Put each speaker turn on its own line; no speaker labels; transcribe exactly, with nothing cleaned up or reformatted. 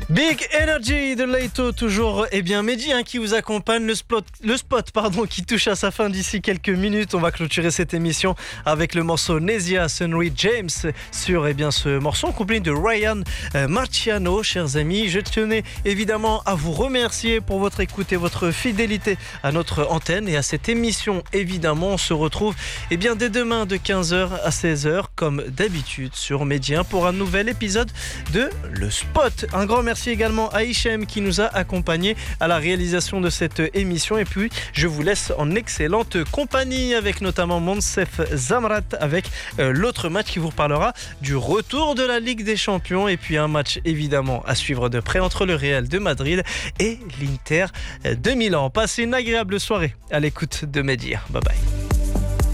Big Energy de Leito, toujours eh bien Mehdi hein, qui vous accompagne, le spot, le spot pardon, qui touche à sa fin d'ici quelques minutes. On va clôturer cette émission avec le morceau Nesia Sunry James sur eh bien, ce morceau en compagnie de Ryan euh, Marciano. Chers amis, je tenais évidemment à vous remercier pour votre écoute et votre fidélité à notre antenne et à cette émission. Évidemment, on se retrouve eh bien, dès demain de quinze heures à seize heures comme d'habitude sur Mehdi pour un nouvel épisode de Le Spot. Un grand merci également à Hichem qui nous a accompagnés à la réalisation de cette émission. Et puis, je vous laisse en excellente compagnie avec notamment Monsef Zamrat avec euh, l'autre match qui vous parlera du retour de la Ligue des Champions. Et puis, un match évidemment à suivre de près entre le Real de Madrid et l'Inter de Milan. Passez une agréable soirée à l'écoute de Mehdi. Bye bye.